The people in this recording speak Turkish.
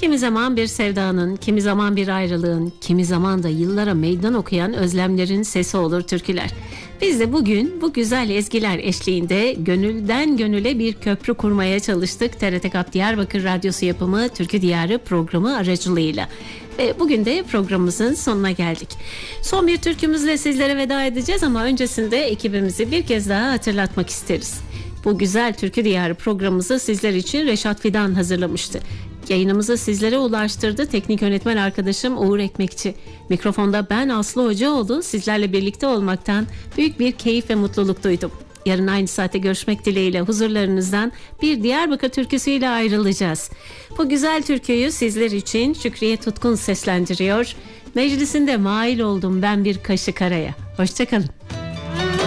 Kimi zaman bir sevdanın, kimi zaman bir ayrılığın, kimi zaman da yıllara meydan okuyan özlemlerin sesi olur türküler. Biz de bugün bu güzel ezgiler eşliğinde gönülden gönüle bir köprü kurmaya çalıştık. TRT Kap Diyarbakır Radyosu yapımı Türkü Diyarı programı aracılığıyla. Ve bugün de programımızın sonuna geldik. Son bir türkümüzle sizlere veda edeceğiz ama öncesinde ekibimizi bir kez daha hatırlatmak isteriz. Bu güzel Türkü Diyarı programımızı sizler için Reşat Fidan hazırlamıştı. Yayınımızı sizlere ulaştırdı teknik yönetmen arkadaşım Uğur Ekmekçi. Mikrofonda ben Aslı Hocaoğlu, sizlerle birlikte olmaktan büyük bir keyif ve mutluluk duydum. Yarın aynı saatte görüşmek dileğiyle huzurlarınızdan bir Diyarbakır türküsüyle ayrılacağız. Bu güzel türküyü sizler için Şükriye Tutkun seslendiriyor. Meclisinde mail oldum ben bir kaşık araya. Hoşçakalın.